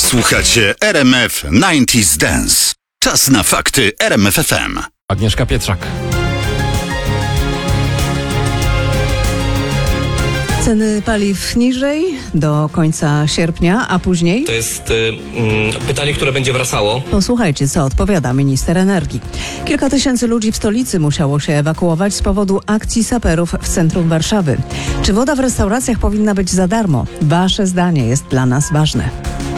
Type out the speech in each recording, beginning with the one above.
Słuchacie RMF 90s Dance. Czas na fakty RMF FM. Agnieszka Pietrzak. Ceny paliw niżej do końca sierpnia, a później? To jest pytanie, które będzie wracało. Posłuchajcie, co odpowiada minister energii. Kilka tysięcy ludzi w stolicy musiało się ewakuować z powodu akcji saperów w centrum Warszawy. Czy woda w restauracjach powinna być za darmo? Wasze zdanie jest dla nas ważne.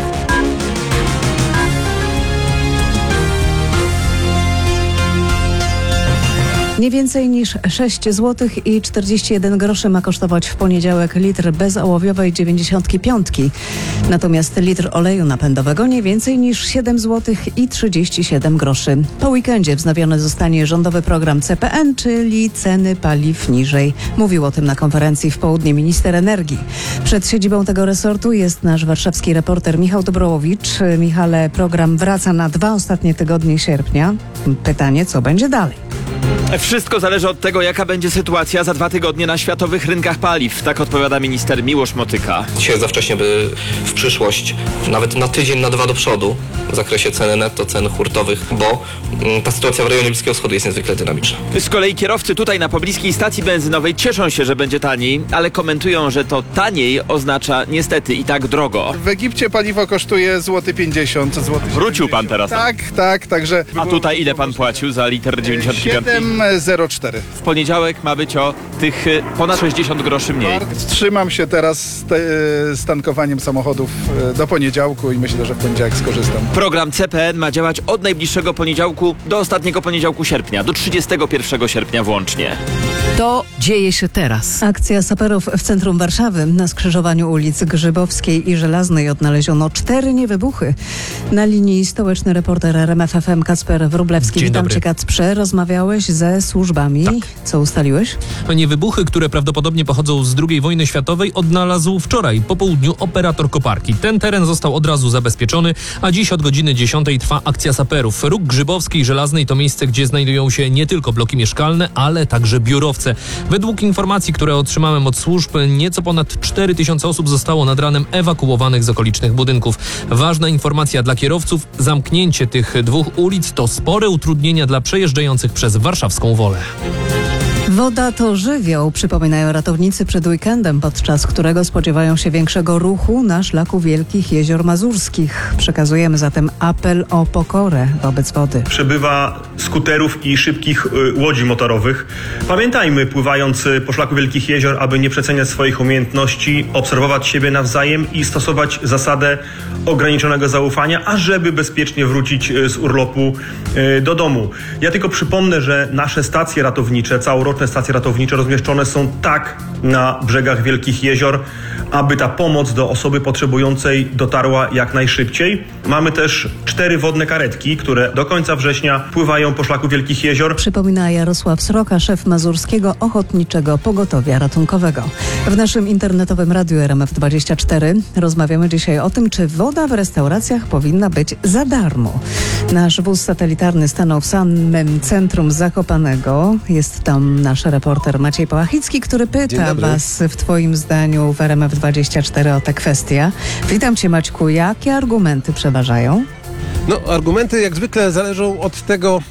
Nie więcej niż 6 zł i 41 groszy ma kosztować w poniedziałek litr bezołowiowej 95. Natomiast litr oleju napędowego nie więcej niż 7 zł i 37 groszy. Po weekendzie wznowiony zostanie rządowy program CPN, czyli ceny paliw niżej. Mówił o tym na konferencji w południe minister energii. Przed siedzibą tego resortu jest nasz warszawski reporter Michał Dobrołowicz. Michale, program wraca na 2 ostatnie tygodnie sierpnia. Pytanie, co będzie dalej? Wszystko zależy od tego, jaka będzie sytuacja za 2 tygodnie na światowych rynkach paliw. Tak odpowiada minister Miłosz Motyka. Dzisiaj jest za wcześnie, by w przyszłość, nawet na tydzień, na 2 do przodu w zakresie ceny netto, cen hurtowych, bo ta sytuacja w rejonie Bliskiego Wschodu jest niezwykle dynamiczna. Z kolei kierowcy tutaj na pobliskiej stacji benzynowej cieszą się, że będzie taniej, ale komentują, że to taniej oznacza niestety i tak drogo. W Egipcie paliwo kosztuje złoty 50 zł. Wrócił pan teraz. Tak, także... A tutaj ile pan płacił za litr 95? 7,04. W poniedziałek ma być o tych ponad 60 groszy mniej. Trzymam się teraz z tankowaniem samochodów do poniedziałku i myślę, że w poniedziałek skorzystam. Program CPN ma działać od najbliższego poniedziałku do ostatniego poniedziałku sierpnia, do 31 sierpnia włącznie. To dzieje się teraz. Akcja saperów w centrum Warszawy. Na skrzyżowaniu ulic Grzybowskiej i Żelaznej odnaleziono 4 niewybuchy. Na linii stołeczny reporter RMF FM Kacper Wróblewski. Dzień Witam dobry. cię, Kacprze. Rozmawiałeś ze służbami. Tak. Co ustaliłeś? Niewybuchy, które prawdopodobnie pochodzą z II wojny światowej, odnalazł wczoraj po południu operator koparki. Ten teren został od razu zabezpieczony, a dziś od godziny 10 trwa akcja saperów. Róg Grzybowskiej i Żelaznej to miejsce, gdzie znajdują się nie tylko bloki mieszkalne, ale także biurowce. Według informacji, które otrzymałem od służb, nieco ponad 4000 osób zostało nad ranem ewakuowanych z okolicznych budynków. Ważna informacja dla kierowców: zamknięcie tych 2 ulic to spore utrudnienia dla przejeżdżających przez warszawską Wolę. Woda to żywioł, przypominają ratownicy przed weekendem, podczas którego spodziewają się większego ruchu na szlaku Wielkich Jezior Mazurskich. Przekazujemy zatem apel o pokorę wobec wody. Przybywa skuterów i szybkich łodzi motorowych. Pamiętajmy, pływając po szlaku Wielkich Jezior, aby nie przeceniać swoich umiejętności, obserwować siebie nawzajem i stosować zasadę ograniczonego zaufania, ażeby bezpiecznie wrócić z urlopu do domu. Ja tylko przypomnę, że nasze stacje ratownicze, całoroczne stacje ratownicze rozmieszczone są tak na brzegach Wielkich Jezior, aby ta pomoc do osoby potrzebującej dotarła jak najszybciej. Mamy też 4 wodne karetki, które do końca września pływają po szlaku Wielkich Jezior. Przypomina Jarosław Sroka, szef Mazurskiego Ochotniczego Pogotowia Ratunkowego. W naszym internetowym radiu RMF24 rozmawiamy dzisiaj o tym, czy woda w restauracjach powinna być za darmo. Nasz wóz satelitarny stanął w samym centrum Zakopanego. Jest tam nasz reporter Maciej Pałachicki, który pyta was w twoim zdaniu w RMF24 o tę kwestię. Witam cię, Maćku. Jakie argumenty przeważają? No, argumenty jak zwykle zależą od tego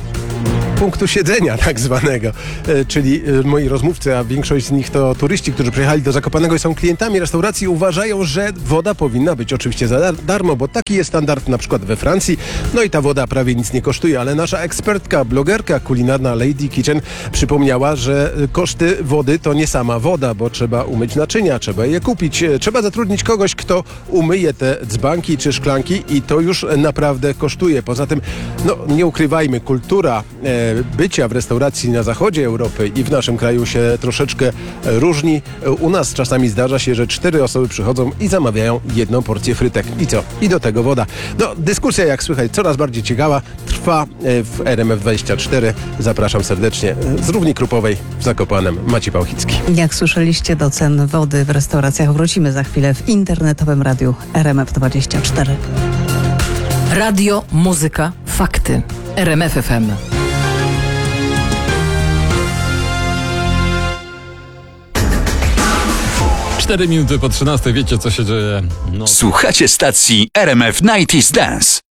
punktu siedzenia tak zwanego, czyli moi rozmówcy, a większość z nich to turyści, którzy przyjechali do Zakopanego i są klientami restauracji, uważają, że woda powinna być oczywiście za darmo, bo taki jest standard na przykład we Francji. No i ta woda prawie nic nie kosztuje, ale nasza ekspertka, blogerka kulinarna Lady Kitchen przypomniała, że koszty wody to nie sama woda, bo trzeba umyć naczynia, trzeba je kupić, trzeba zatrudnić kogoś, kto umyje te dzbanki czy szklanki i to już naprawdę kosztuje. Poza tym, no nie ukrywajmy, kultura bycia w restauracji na zachodzie Europy i w naszym kraju się troszeczkę różni. U nas czasami zdarza się, że 4 osoby przychodzą i zamawiają 1 porcję frytek. I co? I do tego woda. No, dyskusja, jak słychać, coraz bardziej ciekawa, trwa w RMF24. Zapraszam serdecznie z Równi Krupowej w Zakopanem. Maciej Pałachicki. Jak słyszeliście, do cen wody w restauracjach wrócimy za chwilę w internetowym radiu RMF24. Radio, muzyka, fakty. RMF FM. 4 minuty po 13, wiecie co się dzieje? No. Słuchacie stacji RMF 90's Dance.